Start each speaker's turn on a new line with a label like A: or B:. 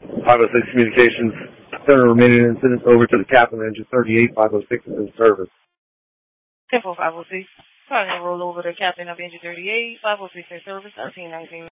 A: 506 Communications Center remaining incident over to the captain, engine 38, 506 is in service.
B: Tempo 506. Trying to roll over to captain of engine 38, 506 in service, 1319.